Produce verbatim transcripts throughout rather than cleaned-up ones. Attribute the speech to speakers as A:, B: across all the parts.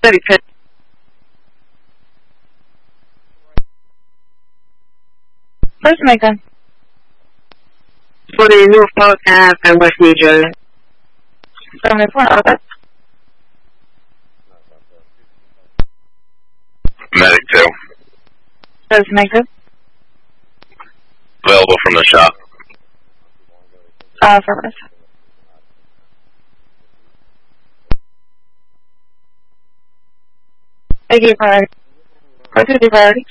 A: thirty-six. First Macon.
B: For the North Park Ave and West New Jersey.
A: seventy-four, over.
C: Medic two.
A: First Macon.
C: Available from the shop.
A: Uh, affirmative. Thank you, priority. Proceed priority.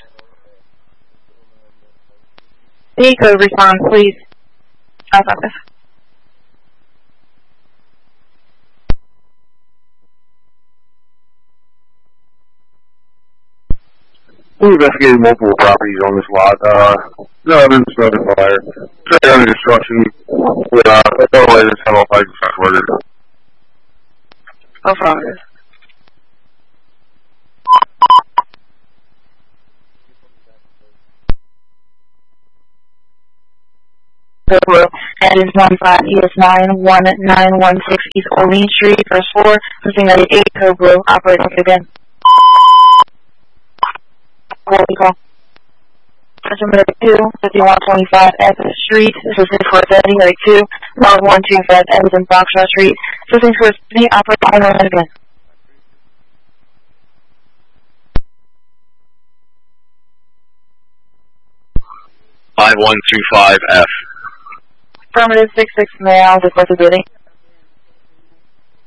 A: Eco respond, please. Affirmative.
D: We investigated multiple properties on this lot. Uh, no evidence of a fire. Straight under destruction. With, uh, no way to settle like murder.
A: Affirmative. And is one five E S nine one nine one six East Orleans Street, first floor, something like eight Cobra, operating again. What we call? Customer two, fifty-one twenty-five Evans Street, this is for Betty, like two, one one two five Evans Boxer Street, something for me, operating again.
C: five one two five F.
A: Affirmative six six, may I report the building?